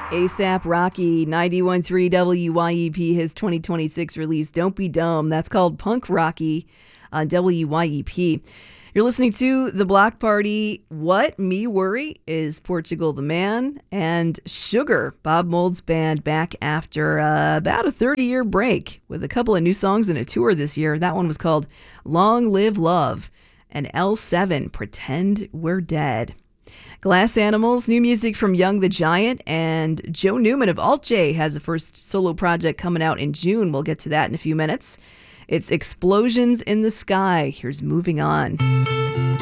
ASAP Rocky, 91.3 WYEP, his 2026 release, Don't Be Dumb. That's called Punk Rocky on WYEP. You're listening to The Block Party. What Me Worry is Portugal the Man, and Sugar, Bob Mould's band, back after about a 30-year break with a couple of new songs and a tour this year. That one was called Long Live Love, and L7, Pretend We're Dead. Glass Animals, new music from Young the Giant, and Joe Newman of Alt J has a first solo project coming out in June. We'll get to that in a few minutes. It's Explosions in the Sky. Here's Moving On.